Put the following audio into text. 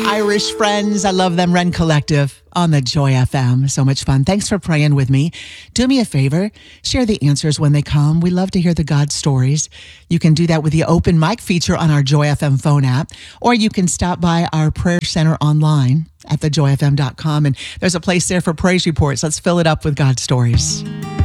Irish friends. I love them. Ren Collective on the Joy FM. So much fun. Thanks for praying with me. Do me a favor. Share the answers when they come. We love to hear the God stories. You can do that with the open mic feature on our Joy FM phone app, or you can stop by our prayer center online at thejoyfm.com. And there's a place there for praise reports. Let's fill it up with God stories.